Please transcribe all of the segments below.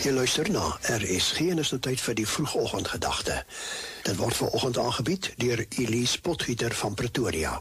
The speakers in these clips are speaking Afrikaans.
Jy luister na RSG en is nou tyd vir die vroegoggendgedagte. Dit word vanoggend aangebied deur Elise Potgieter van Pretoria.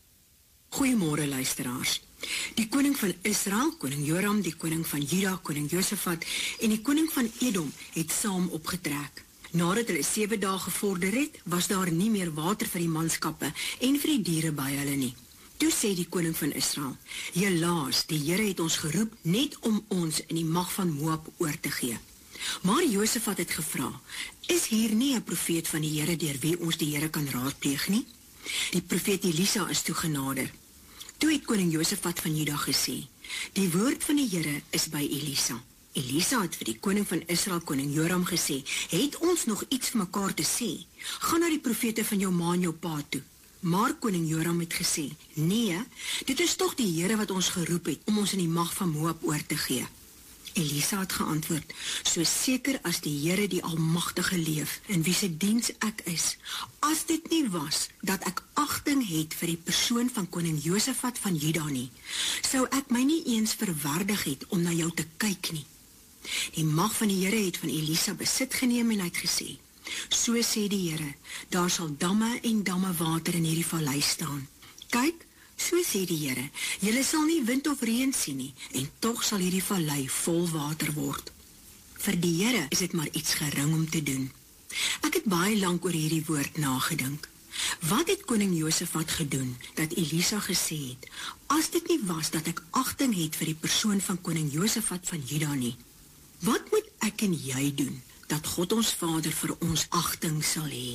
Goeiemôre luisteraars. Die koning van Israel, koning Joram, die koning van Juda, koning Josafat en die koning van Edom het saam opgetrek. Nadat hulle 7 dae gevorder het, was daar nie meer water vir die manskappe en vir die diere by hulle nie. Toe sê die koning van Israel: "Helaas, die Here het ons geroep net om ons in die mag van Moab oor te gee." Maar Josafat het gevra: "Is hier nie 'n profeet van die Here deur wie ons die Here kan raadpleeg nie?" Die profeet Elisa is toe genader. Toe het koning Josafat van Juda gesê: "Die woord van die Here is by Elisa." Elisa het vir die koning van Israel, koning Joram, gesê: "Het ons nog iets vir mekaar te sê? Gaan na die profete van jou ma en jou pa toe." Maar koning Joram het gesê: "Nee, dit is tog die Here wat ons geroep het om ons in die mag van Moab oor te gee." Elisa het geantwoord: "So seker as die Here die Almagtige leef, in wie se diens ek is, as dit nie was dat ek agting het vir die persoon van koning Josafat van Juda nie, sou ek my nie eens verwaardig het om na jou te kyk nie." Die mag van die Here het van Elisa besit geneem en hy het gesê: "So sê die Here, daar sal damme en damme water in hierdie vallei staan. Kyk, so sê die Here, julle sal nie wind of reën sien nie, en tog sal hierdie vallei vol water word." Vir die Here is dit maar iets gering om te doen. Ek het baie lank oor hierdie woord nagedink. Wat het koning Josafat gedoen, dat Elisa gesê het: "As dit nie was dat ek agting het vir die persoon van koning Josafat van Juda nie." Wat moet ek en jy doen, dat God ons Vader vir ons agting sal hê?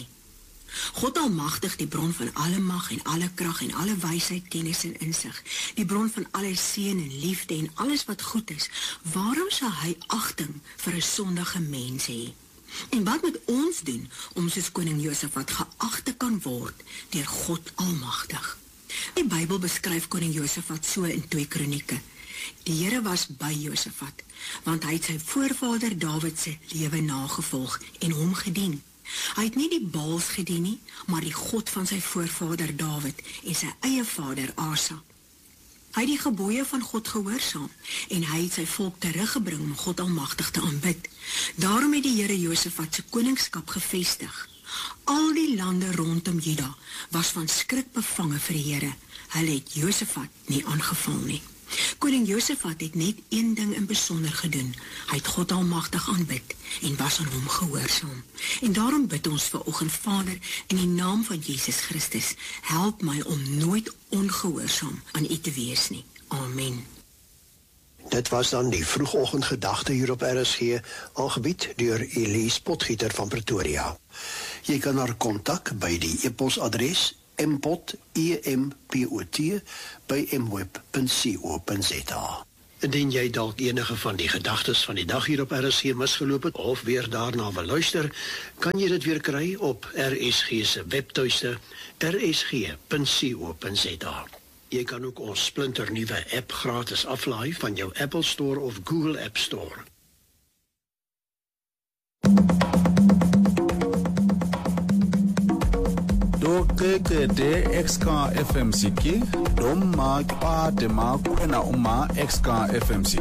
God Almagtig, die bron van alle mag en alle krag en alle wysheid, kennis en insig, die bron van alle seën en liefde en alles wat goed is, waarom sal hy agting vir 'n sondige mens hê? En wat moet ons doen om soos koning Josafat geag te kan word deur God Almagtig? Die Bybel beskryf koning Josafat so in 2 Kronieke. Die Here was by Josafat, want hy het sy voorvader Dawid se lewe nagevolg en hom gedien. Hy het nie die Baals gedien nie, maar die God van sy voorvader Dawid en sy eie vader Asa. Hy het die gebooie van God gehoorsaam en hy het sy volk teruggebring om God Almagtig te aanbid. Daarom het die Here Josafat se koningskap gevestig. Al die lande rondom Juda was van skrik bevange vir die Here. Hulle het Josafat nie aangeval nie. Koning Josafat het net een ding in besonder gedoen. Hy het God Almagtig aanbid en was aan hom gehoorsaam. En daarom bid ons vanoggend: Vader, in die naam van Jesus Christus, help my om nooit ongehoorsaam aan U te wees nie. Amen. Dit was dan die vroegoggendgedagte hier op RSG, aangebied deur Elise Potgieter van Pretoria. Jy kan haar kontak by die e-posadres mpot@mweb.co.za. Indien jy dalk enige van die gedagtes van die dag hier op RSG misgeloop het of weer daarna wil luister, kan jy dit weer kry op RSG se webtuiste rsg.co.za. Jy kan ook ons splinternuwe app gratis aflaai van jou Apple Store of Google App Store. Keke de XK FMC ki dom ma pa de ma kwena uma XK FMC.